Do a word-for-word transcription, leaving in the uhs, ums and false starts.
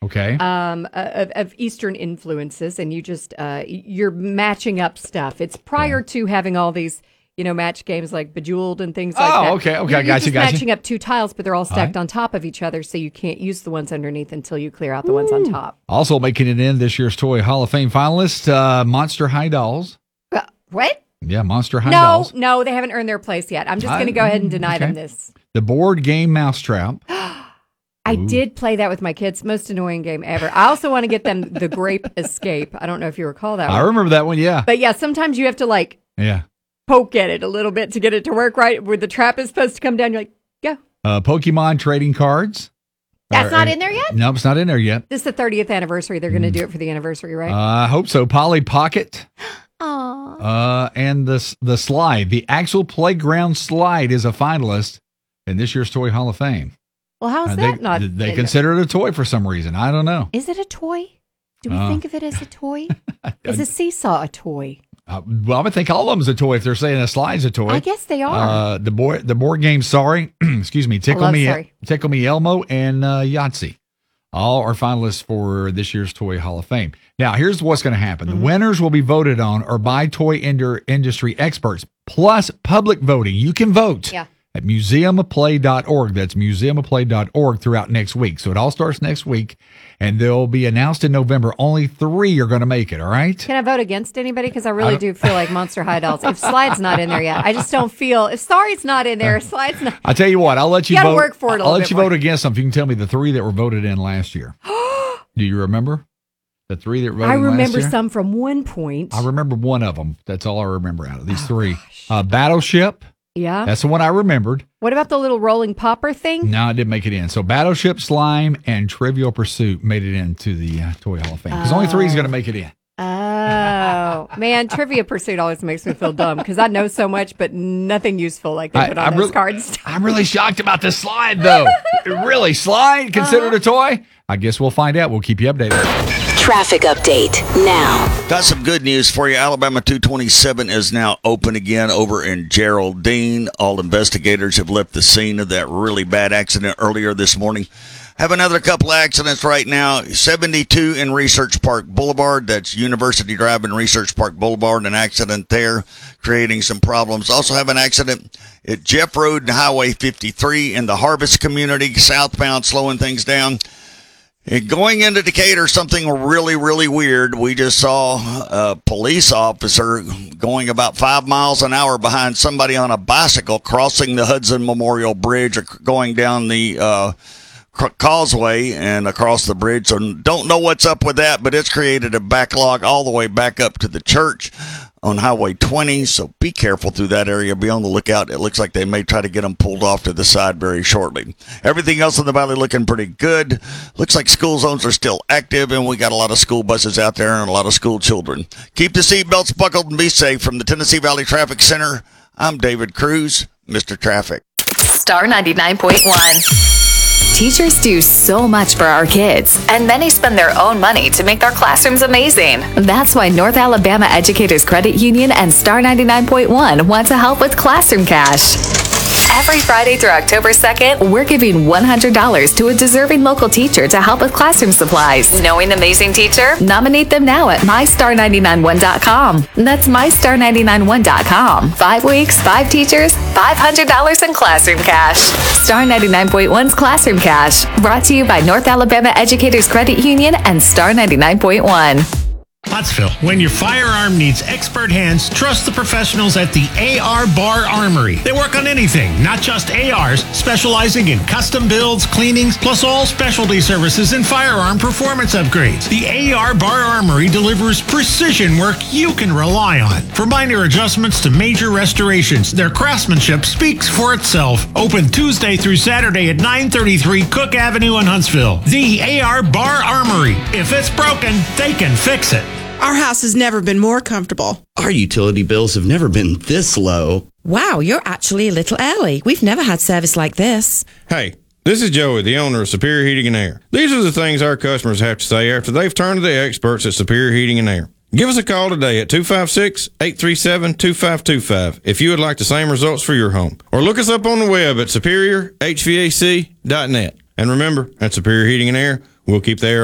Okay. Um, of, of Eastern influences, and you just uh, you're matching up stuff. It's prior yeah. to having all these, you know, match games like Bejeweled and things like oh, that. Oh, okay, okay, you're, I got you're you, just got matching you. up two tiles, but they're all stacked all right. on top of each other, so you can't use the ones underneath until you clear out the Ooh. ones on top. Also making it in this year's Toy Hall of Fame finalist, uh, Monster High Dolls. Uh, what? Yeah, Monster High no, Dolls. No, no, they haven't earned their place yet. I'm just going to go ahead and deny okay. them this. The board game Mousetrap. I Ooh. did play that with my kids. Most annoying game ever. I also want to get them the Grape Escape. I don't know if you recall that I one. remember that one, yeah. But yeah, sometimes you have to like yeah. poke at it a little bit to get it to work right. Where the trap is supposed to come down, you're like, go. Uh, Pokemon trading cards. That's or, not in there yet? No, it's not in there yet. This is the thirtieth anniversary. They're going to mm. do it for the anniversary, right? Uh, I hope so. Polly Pocket. Aww. Uh, and the, the slide. The actual playground slide is a finalist in this year's Toy Hall of Fame. Well, how is uh, that they, not? They consider it a toy for some reason. I don't know. Is it a toy? Do we uh, think of it as a toy? Is a seesaw a toy? Uh, well, I would think all of them's a toy if they're saying a slide's a toy. I guess they are. Uh, the board, the board game. Sorry, excuse me. Tickle me, sorry. Tickle Me Elmo, and uh, Yahtzee. All are finalists for this year's Toy Hall of Fame. Now, here's what's going to happen. Mm-hmm. The winners will be voted on or by toy inter- industry experts, plus public voting. You can vote. Yeah. At museum of play dot org. That's museum of play dot org throughout next week. So it all starts next week, and they'll be announced in November. Only three are going to make it, all right? Can I vote against anybody? Because I really I do feel like Monster High Dolls. If Slide's not in there yet, I just don't feel. If Sorry's not in there, Slide's not. I'll tell you what, I'll let you, you vote. Work for it a I'll little let you more. vote against them if you can tell me the three that were voted in last year. Do you remember? The three that were voted I in last year? remember some from one point. I remember one of them. That's all I remember out of these three. Uh, Battleship. Yeah. That's the one I remembered. What about the little rolling popper thing? No, it didn't make it in. So Battleship, Slime, and Trivial Pursuit made it into the uh, Toy Hall of Fame. Because uh, only three is going to make it in. Oh, man. Trivia Pursuit always makes me feel dumb because I know so much, but nothing useful like they put I, on I'm those really, cards. I'm really shocked about this slide, though. Really? Slide? Considered uh-huh. a toy? I guess we'll find out. We'll keep you updated. Traffic update now. Got some good news for you. Alabama two twenty-seven is now open again over in Geraldine. All investigators have left the scene of that really bad accident earlier this morning. Have another couple of accidents right now. seventy-two in Research Park Boulevard. That's University Drive and Research Park Boulevard. An accident there, creating some problems. Also have an accident at Jeff Road and Highway fifty-three in the Harvest community, southbound, slowing things down. And going into Decatur, something really, really weird. We just saw a police officer going about five miles an hour behind somebody on a bicycle crossing the Hudson Memorial Bridge or going down the uh, causeway and across the bridge. So don't know what's up with that, but it's created a backlog all the way back up to the church on Highway twenty, so be careful through that area. Be on the lookout. It looks like they may try to get them pulled off to the side very shortly. Everything else in the valley looking pretty good. Looks like school zones are still active, and we got a lot of school buses out there and a lot of school children. Keep the seatbelts buckled and be safe. From the Tennessee Valley Traffic Center, I'm David Cruz, Mister Traffic. Star ninety-nine point one. Teachers do so much for our kids, and many spend their own money to make their classrooms amazing. That's why North Alabama Educators Credit Union and Star ninety-nine point one want to help with Classroom Cash. Every Friday through October second, we're giving one hundred dollars to a deserving local teacher to help with classroom supplies. Know an amazing teacher? Nominate them now at my star nine nine one dot com. That's my star nine nine one dot com. Five weeks, five teachers, five hundred dollars in classroom cash. Star ninety-nine point one's Classroom Cash, brought to you by North Alabama Educators Credit Union and Star ninety-nine point one. Pottsville, when your firearm needs expert hands, trust the professionals at the A R Bar Armory. They work on anything, not just A Rs, specializing in custom builds, cleanings, plus all specialty services and firearm performance upgrades. The A R Bar Armory delivers precision work you can rely on. From minor adjustments to major restorations, their craftsmanship speaks for itself. Open Tuesday through Saturday at nine thirty-three Cook Avenue in Huntsville. The A R Bar Armory. If it's broken, they can fix it. Our house has never been more comfortable. Our utility bills have never been this low. Wow, you're actually a little early. We've never had service like this. Hey, this is Joey, the owner of Superior Heating and Air. These are the things our customers have to say after they've turned to the experts at Superior Heating and Air. Give us a call today at two five six, eight three seven, two five two five if you would like the same results for your home. Or look us up on the web at superior h v a c dot net. And remember, at Superior Heating and Air, we'll keep the air